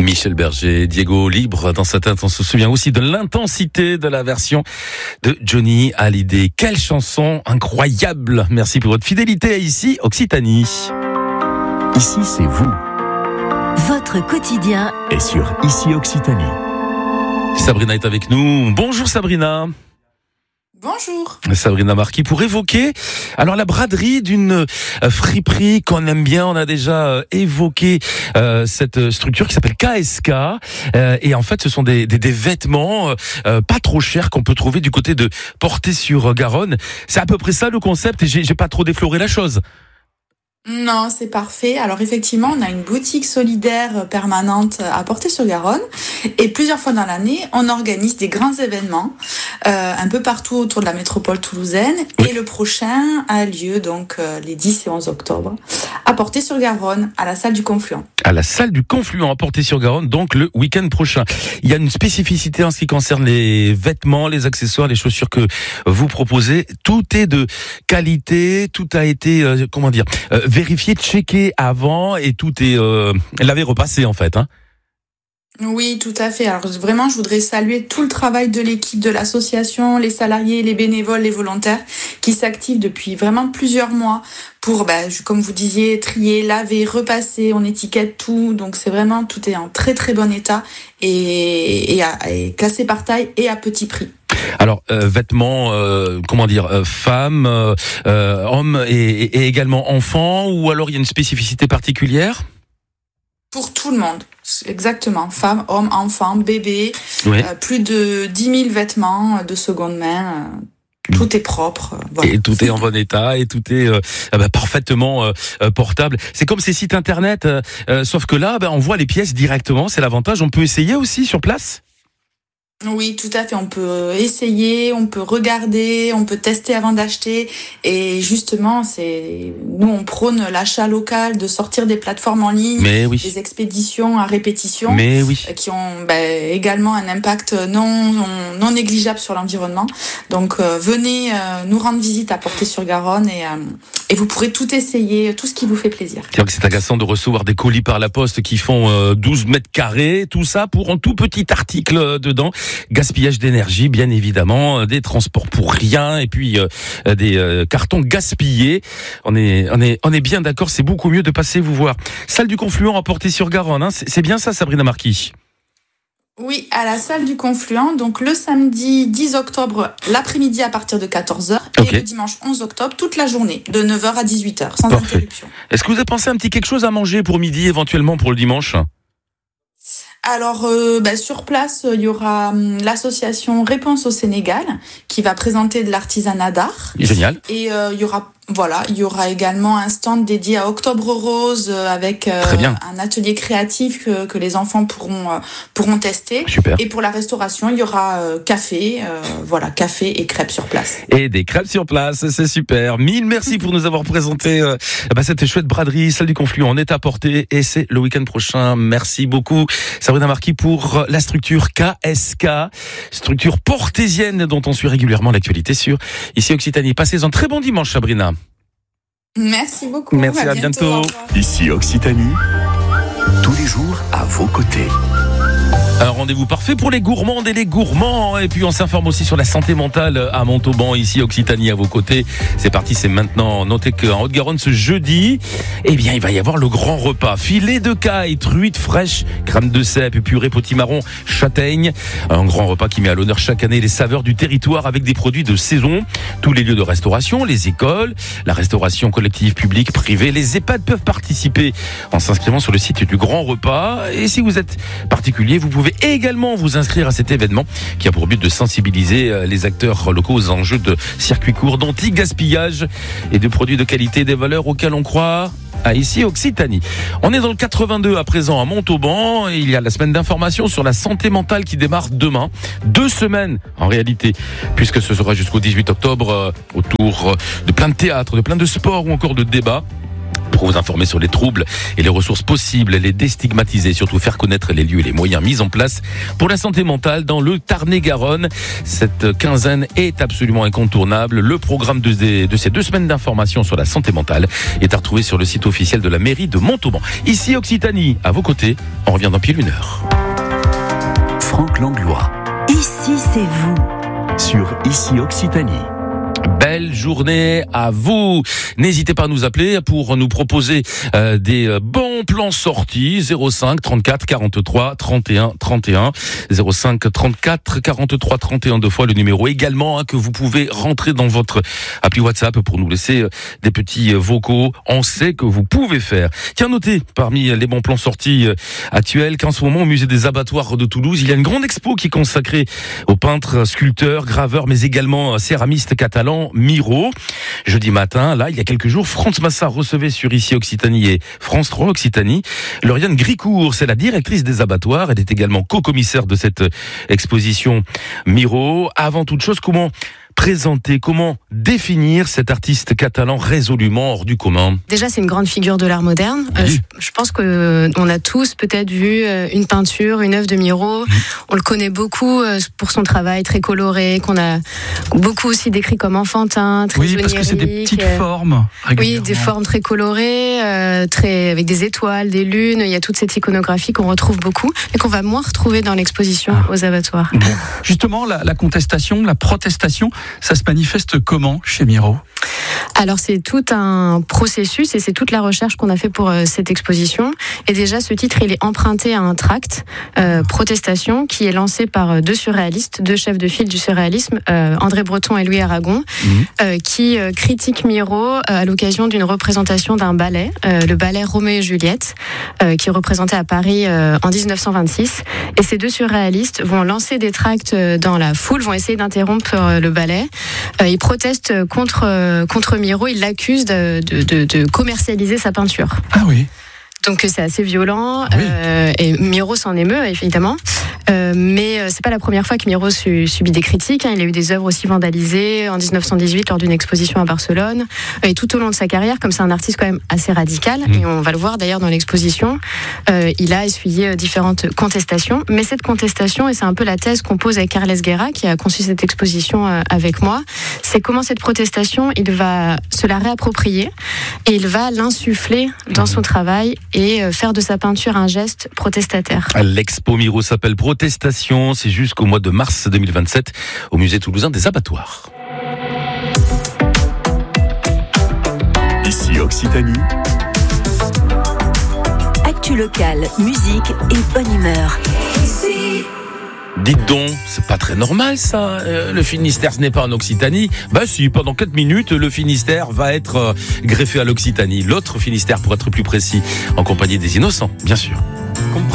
Michel Berger, Diego Libre, dans sa tête, on se souvient aussi de l'intensité de la version de Johnny Hallyday. Quelle chanson incroyable! Merci pour votre fidélité à Ici Occitanie. Ici, c'est vous. Votre quotidien Et sur Ici Occitanie. Sabrina est avec nous. Bonjour Sabrina. Bonjour. Sabrina Marquis pour évoquer alors la braderie d'une friperie qu'on aime bien. On a déjà évoqué cette structure qui s'appelle KSK et en fait ce sont des vêtements pas trop chers qu'on peut trouver du côté de Portet-sur-Garonne. C'est à peu près ça le concept et j'ai pas trop défloré la chose. Non, c'est parfait. Alors effectivement, on a une boutique solidaire permanente à Portet-sur-Garonne et plusieurs fois dans l'année, on organise des grands événements un peu partout autour de la métropole toulousaine. Oui. Et le prochain a lieu donc les 10 et 11 octobre à Portet-sur-Garonne, à la salle du Confluent. À la salle du Confluent à Portet-sur-Garonne, donc le week-end prochain. Il y a une spécificité en ce qui concerne les vêtements, les accessoires, les chaussures que vous proposez. Tout est de qualité, tout a été, vérifié, checké avant et tout est lavé, repassé en fait. Hein. Oui, tout à fait. Alors vraiment, je voudrais saluer tout le travail de l'équipe de l'association, les salariés, les bénévoles, les volontaires qui s'activent depuis vraiment plusieurs mois pour, comme vous disiez, trier, laver, repasser, on étiquette tout. Donc c'est vraiment, tout est en très très bon état et classé par taille et à petit prix. Alors vêtements, femmes, hommes et également enfants, ou alors il y a une spécificité particulière ? Pour tout le monde, exactement. Femmes, hommes, enfants, bébés, oui. Plus de 10 000 vêtements de seconde main. Tout est propre. Voilà. Et tout est en bon état et tout est parfaitement portable. C'est comme ces sites internet, sauf que là, on voit les pièces directement. C'est l'avantage. On peut essayer aussi sur place. Oui, tout à fait. On peut essayer, on peut regarder, on peut tester avant d'acheter. Et justement, nous, on prône l'achat local, de sortir des plateformes en ligne, des expéditions à répétition, qui ont également un impact non négligeable sur l'environnement. Donc, venez nous rendre visite à Portet-sur-Garonne et vous pourrez tout essayer, tout ce qui vous fait plaisir. C'est vrai que c'est agaçant de recevoir des colis par la poste qui font 12 mètres carrés, tout ça pour un tout petit article dedans. Gaspillage d'énergie, bien évidemment, des transports pour rien et puis des cartons gaspillés. On est bien d'accord, c'est beaucoup mieux de passer vous voir. Salle du Confluent à Portet-sur-Garonne, hein, c'est bien ça, Sabrina Marquis? Oui, à la salle du Confluent, donc le samedi 10 octobre, l'après-midi à partir de 14h, et le dimanche 11 octobre, toute la journée, de 9h à 18h, sans interruption. Est-ce que vous avez pensé à un petit quelque chose à manger pour midi, éventuellement pour le dimanche ? Alors, sur place, il y aura l'association Réponse au Sénégal qui va présenter de l'artisanat d'art. Génial. Et il y aura également un stand dédié à Octobre Rose avec un atelier créatif que les enfants pourront tester. Super. Et pour la restauration, il y aura café et crêpes sur place. Et des crêpes sur place, c'est super. Mille merci pour nous avoir présenté cette chouette braderie, salle du Confluent. On est à Portet et c'est le week-end prochain. Merci beaucoup, Sabrina Marquis, pour la structure KSK, structure portésienne dont on suit régulièrement l'actualité sur Ici Occitanie. Passez un très bon dimanche, Sabrina. Merci beaucoup. Merci, à bientôt. Ici Occitanie, tous les jours à vos côtés. Un rendez-vous parfait pour les gourmandes et les gourmands. Et puis on s'informe aussi sur la santé mentale à Montauban, ici Occitanie à vos côtés. C'est parti, c'est maintenant. Notez qu'en Haute-Garonne ce jeudi, il va y avoir le grand repas. Filet de caille, truite fraîche, crème de cèpe, purée potimarron, châtaigne. Un grand repas qui met à l'honneur chaque année les saveurs du territoire avec des produits de saison. Tous les lieux de restauration, les écoles, la restauration collective, publique, privée, les EHPAD peuvent participer en s'inscrivant sur le site du grand repas. Et si vous êtes particulier, vous pouvez également vous inscrire à cet événement qui a pour but de sensibiliser les acteurs locaux aux enjeux de circuits courts, d'anti-gaspillage et de produits de qualité, des valeurs auxquelles on croit à Ici Occitanie. On est dans le 82 à présent à Montauban et il y a la semaine d'information sur la santé mentale qui démarre demain. 2 semaines en réalité, puisque ce sera jusqu'au 18 octobre autour de plein de théâtres, de plein de sports ou encore de débats. pour vous informer sur les troubles et les ressources possibles, les déstigmatiser, surtout faire connaître les lieux et les moyens mis en place pour la santé mentale dans le Tarn-et-Garonne. Cette quinzaine est absolument incontournable. Le programme de ces 2 semaines d'information sur la santé mentale est à retrouver sur le site officiel de la mairie de Montauban. Ici Occitanie, à vos côtés, on revient dans pile 1 heure. Franck Langlois. Ici, c'est vous. Sur Ici Occitanie. Belle journée à vous. N'hésitez pas à nous appeler pour nous proposer des bons plans sortis. 05 34 43 31 31. 05 34 43 31 2 fois le numéro également que vous pouvez rentrer dans votre appli WhatsApp pour nous laisser des petits vocaux. On sait que vous pouvez faire. Tiens, notez parmi les bons plans sortis actuels qu'en ce moment au musée des abattoirs de Toulouse, il y a une grande expo qui est consacrée aux peintres, sculpteurs, graveurs, mais également céramistes catalans. Miro. Jeudi matin, là, il y a quelques jours, France Massard recevait sur Ici Occitanie et France 3 Occitanie Lauriane Gricourt, c'est la directrice des abattoirs. Elle est également co-commissaire de cette exposition Miro. Avant toute chose, comment présenter, comment définir cet artiste catalan résolument hors du commun? Déjà, c'est une grande figure de l'art moderne. Oui. Je pense qu'on a tous peut-être vu une peinture, une œuvre de Miro. On le connaît beaucoup pour son travail très coloré, qu'on a beaucoup aussi décrit comme enfantin, très onirique. Oui, parce que c'est des petites formes. Oui, des formes très colorées, avec des étoiles, des lunes. Il y a toute cette iconographie qu'on retrouve beaucoup, mais qu'on va moins retrouver dans l'exposition aux abattoirs. Bon. Justement, la contestation, la protestation, ça se manifeste comment chez Miro ? Alors c'est tout un processus et c'est toute la recherche qu'on a fait pour cette exposition. Et déjà ce titre il est emprunté à un tract protestation qui est lancé par 2 surréalistes, 2 chefs de file du surréalisme, André Breton et Louis Aragon, qui critiquent Miro à l'occasion d'une représentation d'un ballet, le ballet Roméo et Juliette, qui est représenté à Paris en 1926. Et ces 2 surréalistes vont lancer des tracts dans la foule, vont essayer d'interrompre le ballet. Ils protestent contre Miro, il l'accuse de commercialiser sa peinture. Ah oui. Donc c'est assez violent, oui. Et Miro s'en émeut évidemment. Mais c'est pas la première fois que Miro subit des critiques. Il a eu des œuvres aussi vandalisées en 1918 lors d'une exposition à Barcelone. Et tout au long de sa carrière, comme c'est un artiste quand même assez radical, et on va le voir d'ailleurs dans l'exposition, il a essuyé différentes contestations. Mais cette contestation, et c'est un peu la thèse qu'on pose avec Carles Guerra, qui a conçu cette exposition avec moi, c'est comment cette protestation, il va se la réapproprier et il va l'insuffler dans son travail et faire de sa peinture un geste protestataire. L'expo Miro s'appelle Protestation, c'est jusqu'au mois de mars 2027 au musée toulousain des abattoirs. Ici Occitanie. Actu locale, musique et bonne humeur. Dites donc, c'est pas très normal ça, le Finistère ce n'est pas en Occitanie. Bah si, pendant 4 minutes, le Finistère va être greffé à l'Occitanie. L'autre Finistère pour être plus précis, en compagnie des Innocents, bien sûr.